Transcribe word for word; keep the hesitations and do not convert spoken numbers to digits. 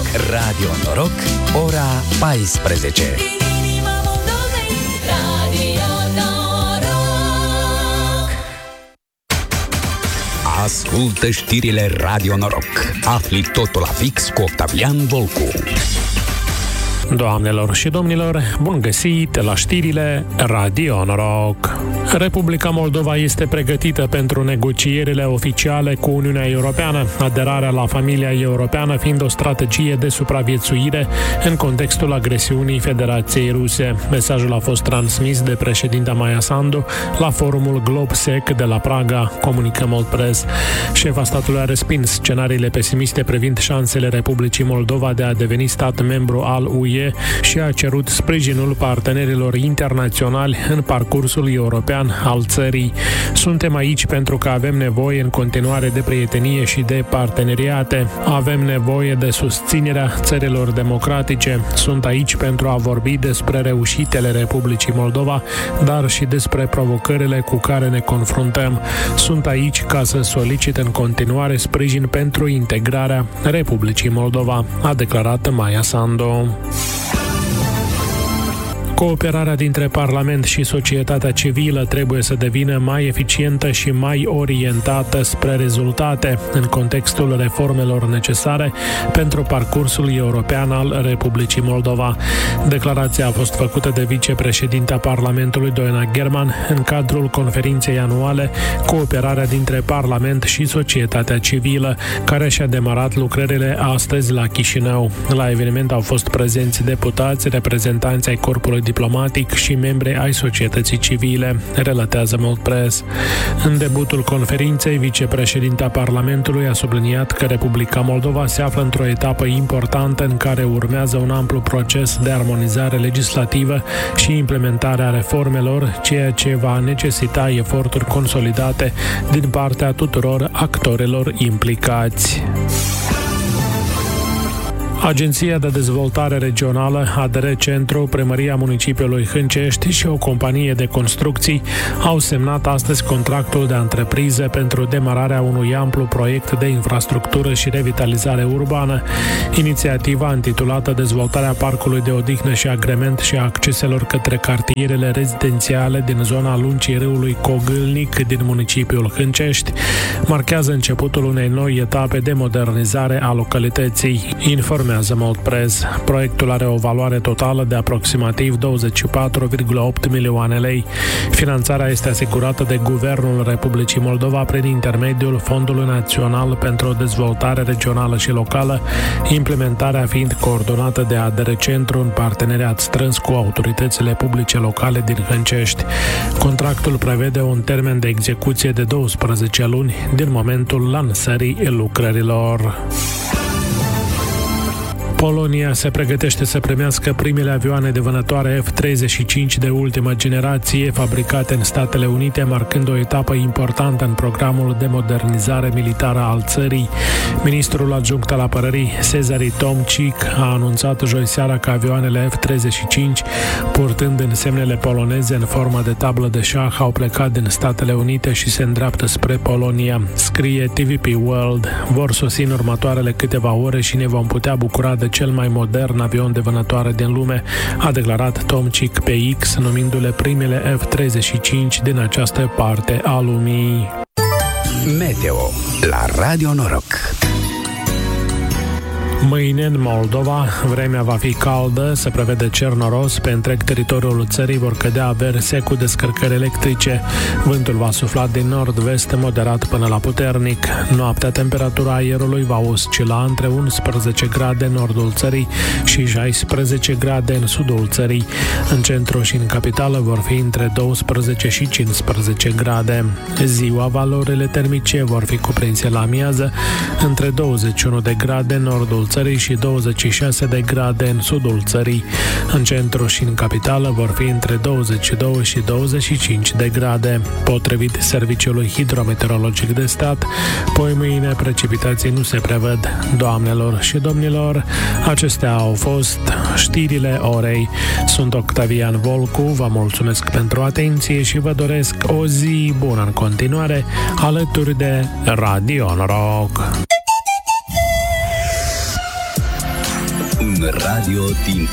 Radio Noroc, ora paisprezece. Ascultă știrile Radio Noroc. Afli totul la fix cu Octavian Volcu. Doamnelor și domnilor, bun găsit la știrile Radio Noroc. Republica Moldova este pregătită pentru negocierile oficiale cu Uniunea Europeană, aderarea la familia europeană fiind o strategie de supraviețuire în contextul agresiunii Federației Ruse. Mesajul a fost transmis de președinta Maia Sandu la forumul GlobSec de la Praga, comunică Moldpress. Șefa statului a respins scenariile pesimiste privind șansele Republicii Moldova de a deveni stat membru al U E și a cerut sprijinul partenerilor internaționali în parcursul european al țării. Suntem aici pentru că avem nevoie în continuare de prietenie și de parteneriate. Avem nevoie de susținerea țărilor democratice. Sunt aici pentru a vorbi despre reușitele Republicii Moldova, dar și despre provocările cu care ne confruntăm. Sunt aici ca să solicit în continuare sprijin pentru integrarea Republicii Moldova, a declarat Maia Sandu. Cooperarea dintre Parlament și societatea civilă trebuie să devină mai eficientă și mai orientată spre rezultate în contextul reformelor necesare pentru parcursul european al Republicii Moldova. Declarația a fost făcută de vicepreședinta Parlamentului Doina German în cadrul conferinței anuale Cooperarea dintre Parlament și societatea civilă, care și-a demarat lucrările astăzi la Chișinău. La eveniment au fost prezenți deputați, reprezentanți ai corpului diplomatic și membri ai societății civile, relatează Moldpress. În debutul conferinței, vicepreședinta Parlamentului a subliniat că Republica Moldova se află într-o etapă importantă în care urmează un amplu proces de armonizare legislativă și implementarea reformelor, ceea ce va necesita eforturi consolidate din partea tuturor actorilor implicați. Agenția de Dezvoltare Regională, A D R Centru, Primăria Municipiului Hâncești și o companie de construcții au semnat astăzi contractul de antrepriză pentru demararea unui amplu proiect de infrastructură și revitalizare urbană. Inițiativa, intitulată Dezvoltarea Parcului de Odihnă și Agrement și a acceselor către cartierele rezidențiale din zona lungii râului Cogâlnic din municipiul Hâncești, marchează începutul unei noi etape de modernizare a localității. Informează Moldpress. Proiectul are o valoare totală de aproximativ douăzeci și patru virgulă opt milioane lei. Finanțarea este asigurată de Guvernul Republicii Moldova prin intermediul Fondului Național pentru Dezvoltare Regională și Locală, implementarea fiind coordonată de A D R Centru în parteneriat strâns cu autoritățile publice locale din Hâncești. Contractul prevede un termen de execuție de douăsprezece luni din momentul lansării lucrărilor. Polonia se pregătește să primească primele avioane de vânătoare F treizeci și cinci de ultimă generație fabricate în Statele Unite, marcând o etapă importantă în programul de modernizare militară al țării. Ministrul adjunct al apărării, Cezary Tomczyk, a anunțat joi seara că avioanele F treizeci și cinci, purtând însemnele poloneze în formă de tablă de șah, au plecat din Statele Unite și se îndreaptă spre Polonia. Scrie T V P World. Vor sosi în următoarele câteva ore și ne vom putea bucura de cel mai modern avion de vânătoare din lume, a declarat Tomczyk pe X, numindu-le primele F treizeci și cinci din această parte a lumii. Meteo la Radio Noroc. Mâine în Moldova vremea va fi caldă, se prevede cer noros, pe întreg teritoriul țării vor cădea averse cu descărcări electrice. Vântul va sufla din nord-vest moderat până la puternic. Noaptea temperatura aerului va oscila între unsprezece grade în nordul țării și șaisprezece grade în sudul țării. În centru și în capitală vor fi între douăsprezece și cincisprezece grade. Ziua valorile termice vor fi cuprinse la amiază între douăzeci și unu de grade în nordul țării și douăzeci și șase de grade în sudul țării. În centru și în capitală vor fi între douăzeci și doi și douăzeci și cinci de grade. Potrivit Serviciului Hidrometeorologic de Stat, poi mâine precipitații nu se prevăd. Doamnelor și domnilor, acestea au fost știrile orei. Sunt Octavian Volcu, vă mulțumesc pentru atenție și vă doresc o zi bună în continuare alături de Radio Noroc. un radio din